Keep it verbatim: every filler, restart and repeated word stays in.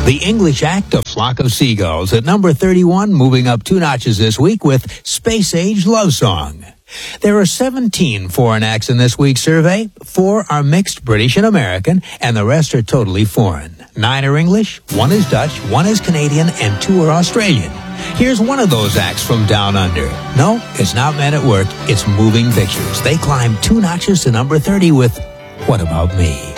The English act of Flock of Seagulls at number thirty-one, moving up two notches this week with Space Age Love Song. There are seventeen foreign acts in this week's survey. Four are mixed British and American, and the rest are totally foreign. Nine are English, one is Dutch, one is Canadian, and two are Australian. Here's one of those acts from Down Under. No, it's not Men at Work, it's Moving Pictures. They climb two notches to number thirty with What About Me?